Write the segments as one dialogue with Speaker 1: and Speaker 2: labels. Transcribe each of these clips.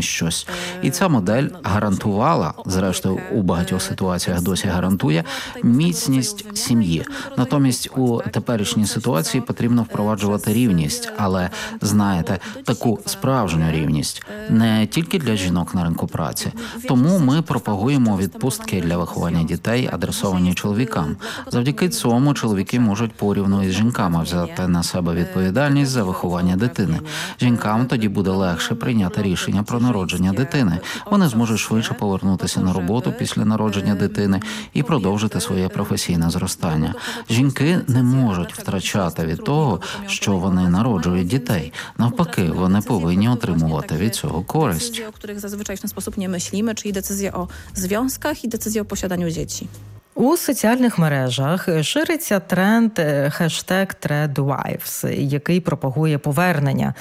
Speaker 1: сьогодні щось. І ця модель гарантувала, зрештою у багатьох ситуаціях досі гарантує, міцність сім'ї. Натомість у теперішній ситуації потрібно впроваджувати рівність, але, знаєте, таку справжню рівність, не тільки для жінок на ринку праці. Тому ми пропагуємо відпустки для виховання дітей, адресовані чоловікам. Завдяки цьому чоловіки можуть порівну із жінками взяти на себе відповідальність за виховання дитини. Жінкам тоді буде легше прийняти рішення про народження дитини. Вони зможуть швидше повернутися на роботу після народження дитини і продовжити своє професійне зростання. Жінки не можуть втрачати від того, що вони народжують дітей. Навпаки, вони повинні отримувати від цього користь.
Speaker 2: O których zazwyczaj w ten sposób nie myślimy, czyli decyzje o związkach i decyzje o posiadaniu dzieci.
Speaker 3: У соціальних мережах шириться тренд хештег ThreadWives, який пропагує повернення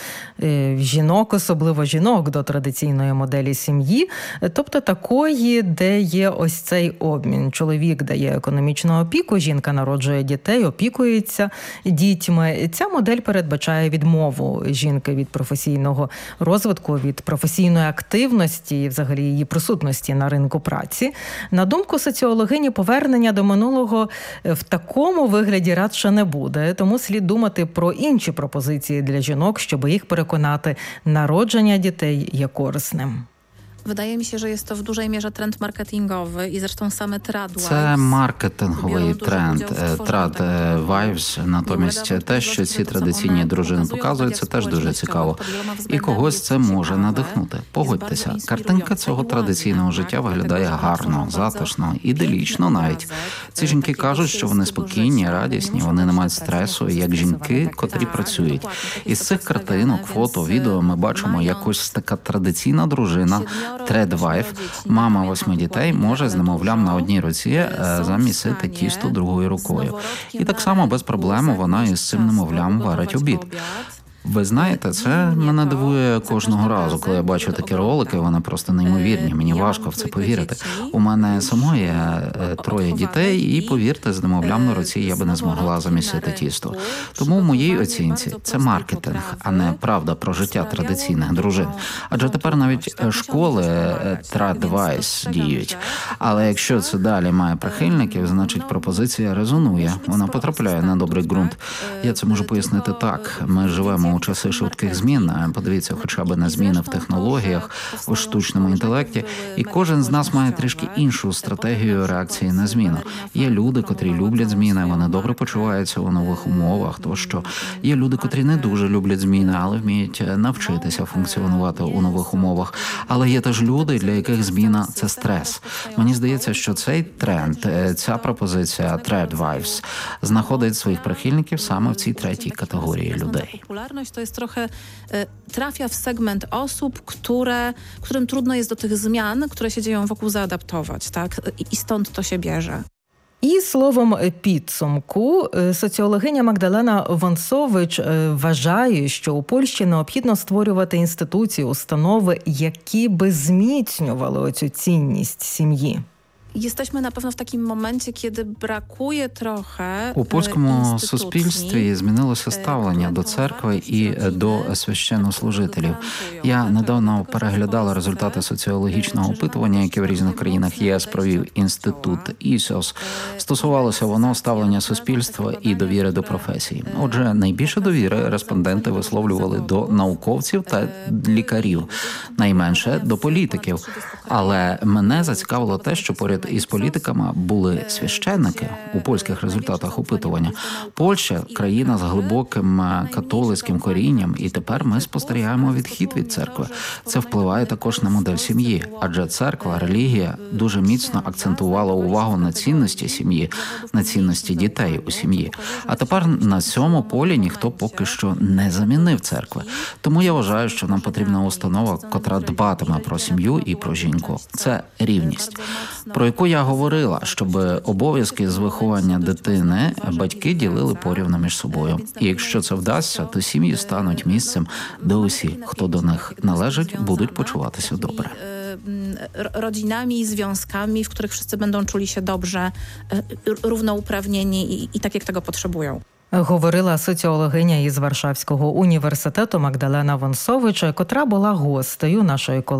Speaker 3: жінок, особливо жінок, до традиційної моделі сім'ї, тобто такої, де є ось цей обмін. Чоловік дає економічну опіку, жінка народжує дітей, опікується дітьми. Ця модель передбачає відмову жінки від професійного розвитку, від професійної активності і взагалі її присутності на ринку праці. На думку соціологині, повернення до минулого в такому вигляді радше не буде, тому слід думати про інші пропозиції для жінок, щоб їх переконати, народження дітей є корисним.
Speaker 2: Wydaje mi się, że jest to w dużej mierze trend marketingowy i zresztą same ThreadWives.
Speaker 1: Це маркетинговий тренд. ThreadWives, натомість те, що ці традиційні дружини показують, це теж дуже цікаво. І когось це може надихнути. Погодьтеся, картинка цього традиційного життя виглядає гарно, затишно, іделічно навіть. Ці жінки кажуть, що вони спокійні, радісні, вони не мають стресу, як жінки, котрі працюють. Із цих картинок, фото, відео ми бачимо, як ось така традиційна дружина ThreadWife, мама 8 дітей, може з немовлям на одній руці замісити тісто другою рукою. І так само без проблем вона із цим немовлям варить обід. Ви знаєте, це мене дивує кожного разу, коли я бачу такі ролики, вони просто неймовірні, мені важко в це повірити. У мене самої є 3 дітей, і, повірте, з немовлям на руці я би не змогла замісити тісто. Тому в моїй оцінці це маркетинг, а не правда про життя традиційних дружин. Адже тепер навіть школи ThreadWives діють. Але якщо це далі має прихильників, значить пропозиція резонує, вона потрапляє на добрий ґрунт. Я це можу пояснити так. Ми живемо у часи швидких змін, подивіться хоча б на зміни в технологіях, у штучному інтелекті, і кожен з нас має трішки іншу стратегію реакції на зміну. Є люди, котрі люблять зміни, вони добре почуваються у нових умовах, тощо. Є люди, котрі не дуже люблять зміни, але вміють навчитися функціонувати у нових умовах. Але є теж люди, для яких зміна – це стрес. Мені здається, що цей тренд, ця пропозиція ThreadWives знаходить своїх прихильників саме в цій третій категорії людей.
Speaker 2: To jest trochę trafia w segment osób, którym trudno jest do tych zmian, które się dzieją wokół, zaadaptować, tak? I stąd to się bierze.
Speaker 3: І словом підсумку, соціологиня Магдалена Вонсович вважає, що у Польщі необхідно створювати інституції, установи, які би зміцнювали оцю цінність сім'ї.
Speaker 2: Jesteśmy na pewno w takim momencie, kiedy brakuje trochę
Speaker 1: у польському суспільстві змінилося ставлення до церкви і до священнослужителів. Я недавно переглядала результати соціологічного опитування, яке в різних країнах ЄС провів інститут ІСОС. Стосувалося воно ставлення суспільства і довіри до професії. Отже, найбільше довіри респонденти висловлювали до науковців та лікарів, найменше до політиків. Але мене зацікавило те, що поряд із політиками були священники у польських результатах опитування. Польща – країна з глибоким католицьким корінням, і тепер ми спостерігаємо відхід від церкви. Це впливає також на модель сім'ї, адже церква, релігія дуже міцно акцентувала увагу на цінності сім'ї, на цінності дітей у сім'ї. А тепер на цьому полі ніхто поки що не замінив церкви. Тому я вважаю, що нам потрібна установа, котра дбатиме про сім'ю і про жінку. Це рівність, про яку я говорила, щоб обов'язки з виховання дитини батьки ділили порівну між собою. І якщо це вдасться, то сім'ї стануть місцем, де усі, хто до них належить, будуть почуватися добре.
Speaker 2: Rodzinami, związkami, w których wszyscy będą czuli się dobrze, równouprawnieni i tak, jak tego potrzebują.
Speaker 3: Говорила соціологиня із Варшавського університету Магдалена Вонсович, котра була гостею нашої